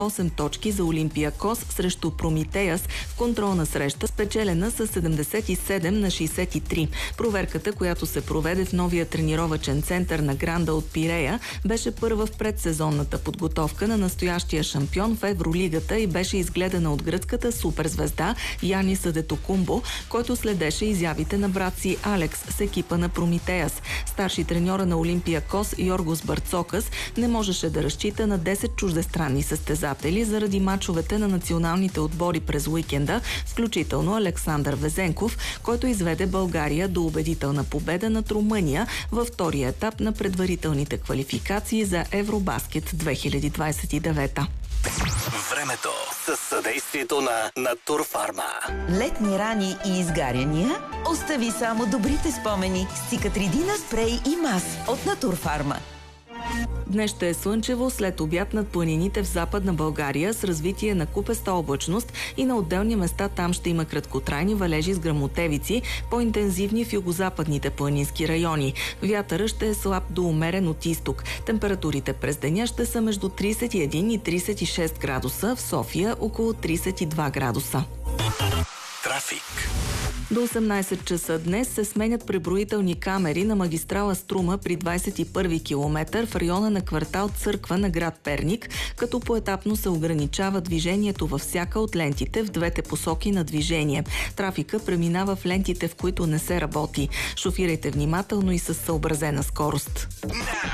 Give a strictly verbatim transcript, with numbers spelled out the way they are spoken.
осем точки за Олимпиакос срещу Прометеяс в контролна среща, спечелена с седемдесет и седем на шейсет и три. Проверката, която се проведе в новия тренировъчен център на Гранда от Пирея, беше първа в предсезонната подготовка на настоящия шампион в Евролигата и беше изгледана от гръцката суперзвезда Янис Адетокумбо, който следеше изявите на брат си Алекс с екипа на Прометеяс. Старши треньора на Олимпиакос Йоргос Барцокас не можеше да разчита на десет чуждестранни състезатели заради мачовете на националните отбори през уикенда, включително Александър Везенков, който изведе България до убедителна победа над Румъния във втория етап на предварителните квалификации за Евробаскет две хиляди двадесет и девета. Времето със съдействието на Натурфарма. Летни рани и изгаряния? Остави само добрите спомени с Циcatrидина спрей и мас от Натурфарма. Днес ще е слънчево, след обяд над планините в Западна България с развитие на купеста облачност и на отделни места там ще има краткотрайни валежи с гръмотевици, по-интензивни в югозападните планински райони. Вятъра ще е слаб до умерен от изток. Температурите през деня ще са между тридесет и един и тридесет и шест градуса, в София около тридесет и два градуса. Трафик. До осемнадесет часа днес се сменят преброителни камери на магистрала Струма при двадесет и първи километър в района на квартал Църква на град Перник, като поетапно се ограничава движението във всяка от лентите в двете посоки на движение. Трафика преминава в лентите, в които не се работи. Шофирайте внимателно и със съобразена скорост.